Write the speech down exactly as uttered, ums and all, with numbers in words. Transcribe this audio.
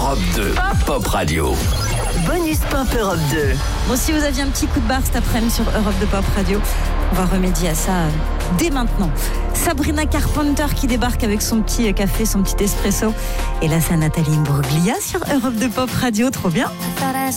Europe deux, Pop Radio. Bonus Pop Europe deux. Bon, si vous aviez un petit coup de barre cet après-midi sur Europe deux Pop Radio, on va remédier à ça dès maintenant. Sabrina Carpenter qui débarque avec son petit café, son petit espresso. Et là, c'est Nathalie Imbruglia sur Europe deux Pop Radio. Trop bien.